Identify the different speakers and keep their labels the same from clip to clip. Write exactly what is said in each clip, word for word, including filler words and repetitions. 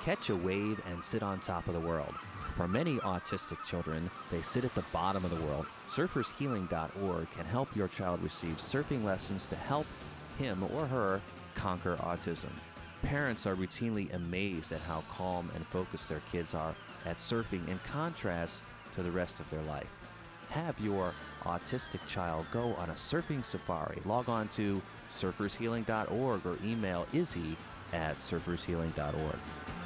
Speaker 1: catch a wave and sit on top of the world. For many autistic children, they sit at the bottom of the world. surfers healing dot org can help your child receive surfing lessons to help him or her conquer autism. Parents are routinely amazed at how calm and focused their kids are at surfing in contrast to the rest of their life. Have your autistic child go on a surfing safari. Log on to surfers healing dot org or email Izzy at surfers healing dot org.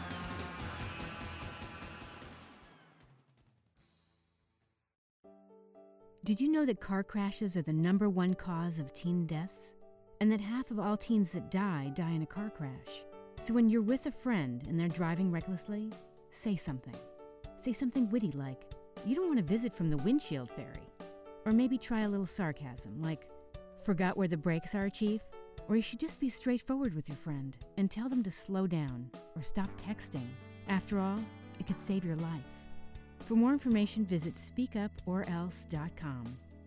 Speaker 2: Did you know that car crashes are the number one cause of teen deaths? And that half of all teens that die die in a car crash? So when you're with a friend and they're driving recklessly, say something. Say something witty like, "You don't want to visit from the windshield, Fairy." Or maybe try a little sarcasm like, "Forgot where the brakes are, Chief?" Or you should just be straightforward with your friend and tell them to slow down or stop texting. After all, it could save your life. For more information, visit speak up or else dot com.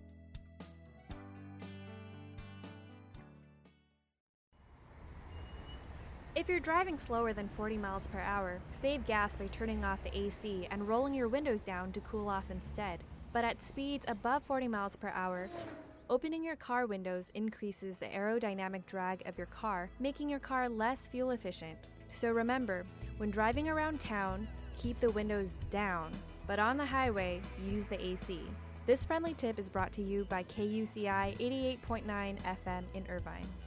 Speaker 3: If you're driving slower than forty miles per hour, save gas by turning off the A C and rolling your windows down to cool off instead. But at speeds above forty miles per hour, opening your car windows increases the aerodynamic drag of your car, making your car less fuel efficient. So remember, when driving around town, keep the windows down, but on the highway, use the A C. This friendly tip is brought to you by K U C I eighty-eight point nine F M in Irvine.